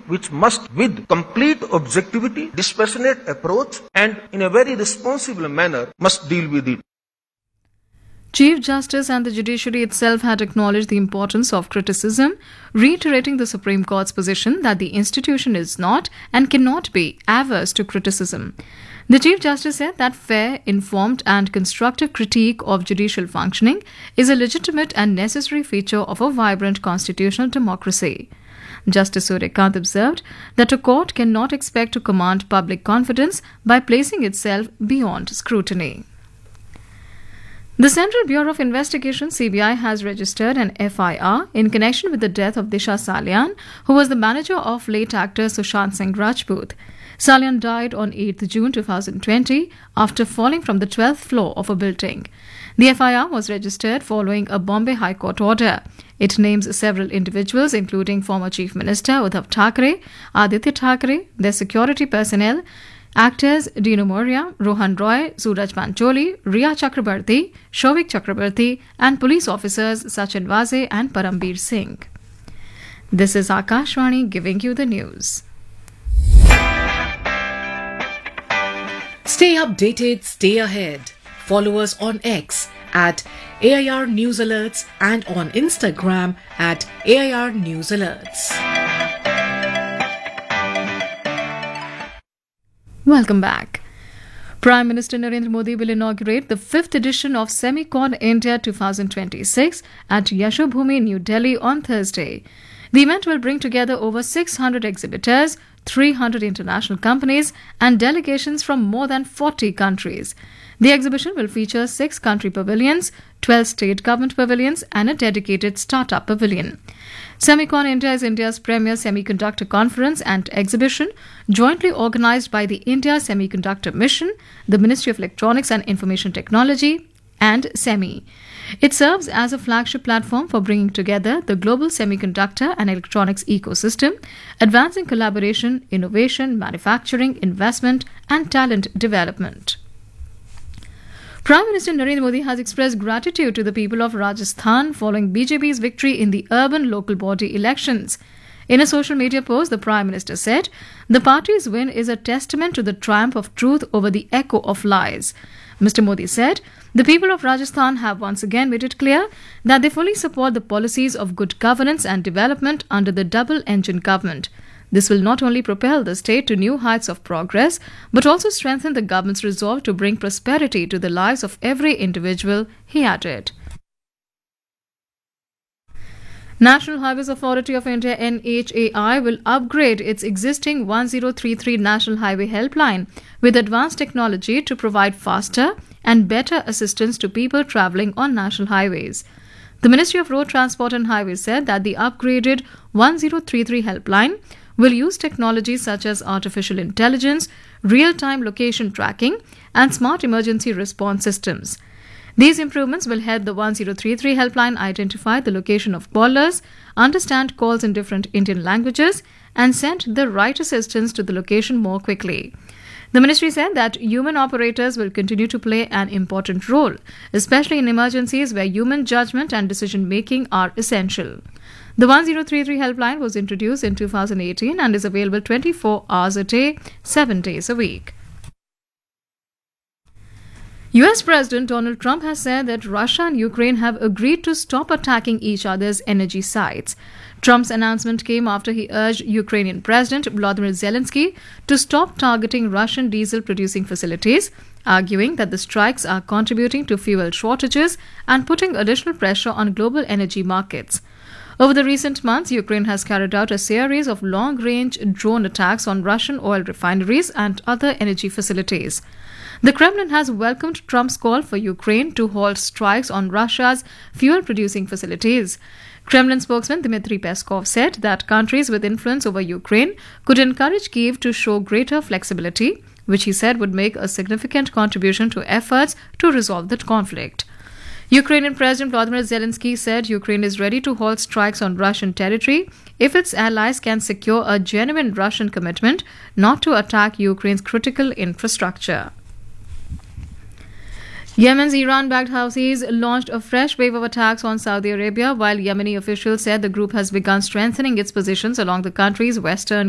which must, with complete objectivity, dispassionate approach and in a very responsible manner, must deal with it. Chief Justice and the judiciary itself had acknowledged the importance of criticism, reiterating the Supreme Court's position that the institution is not and cannot be averse to criticism. The Chief Justice said that fair, informed and constructive critique of judicial functioning is a legitimate and necessary feature of a vibrant constitutional democracy. Justice Suryakant observed that a court cannot expect to command public confidence by placing itself beyond scrutiny. The Central Bureau of Investigation (CBI) has registered an FIR in connection with the death of Disha Salian, who was the manager of late actor Sushant Singh Rajput. Salian died on 8 June 2020 after falling from the 12th floor of a building. The FIR was registered following a Bombay High Court order. It names several individuals, including former Chief Minister Uddhav Thackeray, Aditya Thackeray, their security personnel, actors Dino Moria, Rohan Roy, Suraj Pancholi, Riya Chakrabarti, Shovik Chakrabarti, and police officers Sachin Vaze and Parambir Singh. This is Akashvani giving you the news. Stay updated, stay ahead. Follow us on X at AIR News Alerts and on Instagram at AIR News Alerts. Welcome back. Prime Minister Narendra Modi will inaugurate the 5th edition of Semicon India 2026 at Yashobhoomi, New Delhi on Thursday. The event will bring together over 600 exhibitors, 300 international companies and delegations from more than 40 countries. The exhibition will feature 6 country pavilions, 12 state government pavilions and a dedicated startup pavilion. Semicon India is India's premier semiconductor conference and exhibition, jointly organized by the India Semiconductor Mission, the Ministry of Electronics and Information Technology, and SEMI. It serves as a flagship platform for bringing together the global semiconductor and electronics ecosystem, advancing collaboration, innovation, manufacturing, investment, and talent development. Prime Minister Narendra Modi has expressed gratitude to the people of Rajasthan following BJP's victory in the urban local body elections. In a social media post, the Prime Minister said, "The party's win is a testament to the triumph of truth over the echo of lies." Mr. Modi said, "The people of Rajasthan have once again made it clear that they fully support the policies of good governance and development under the double-engine government. This will not only propel the state to new heights of progress, but also strengthen the government's resolve to bring prosperity to the lives of every individual," he added. National Highways Authority of India (NHAI) will upgrade its existing 1033 National Highway Helpline with advanced technology to provide faster and better assistance to people travelling on national highways. The Ministry of Road Transport and Highways said that the upgraded 1033 helpline will use technologies such as artificial intelligence, real-time location tracking, and smart emergency response systems. These improvements will help the 1033 helpline identify the location of callers, understand calls in different Indian languages, and send the right assistance to the location more quickly. The ministry said that human operators will continue to play an important role, especially in emergencies where human judgment and decision-making are essential. The 1033 helpline was introduced in 2018 and is available 24 hours a day, 7 days a week. US President Donald Trump has said that Russia and Ukraine have agreed to stop attacking each other's energy sites. Trump's announcement came after he urged Ukrainian President Volodymyr Zelensky to stop targeting Russian diesel-producing facilities, arguing that the strikes are contributing to fuel shortages and putting additional pressure on global energy markets. Over the recent months, Ukraine has carried out a series of long-range drone attacks on Russian oil refineries and other energy facilities. The Kremlin has welcomed Trump's call for Ukraine to halt strikes on Russia's fuel-producing facilities. Kremlin spokesman Dmitry Peskov said that countries with influence over Ukraine could encourage Kyiv to show greater flexibility, which he said would make a significant contribution to efforts to resolve the conflict. Ukrainian President Volodymyr Zelensky said Ukraine is ready to halt strikes on Russian territory if its allies can secure a genuine Russian commitment not to attack Ukraine's critical infrastructure. Yemen's Iran-backed Houthis launched a fresh wave of attacks on Saudi Arabia, while Yemeni officials said the group has begun strengthening its positions along the country's western